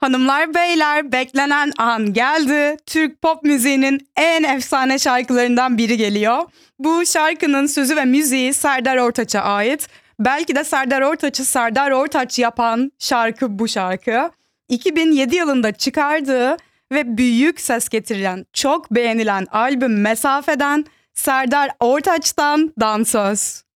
Hanımlar beyler, beklenen an geldi. Türk pop müziğinin en efsane şarkılarından biri geliyor. Bu şarkının sözü ve müziği Serdar Ortaç'a ait. Belki de Serdar Ortaç'ı Serdar Ortaç yapan şarkı bu şarkı. 2007 yılında çıkardığı ve büyük ses getiren, çok beğenilen albüm Mesafe'den Serdar Ortaç'tan Dansöz.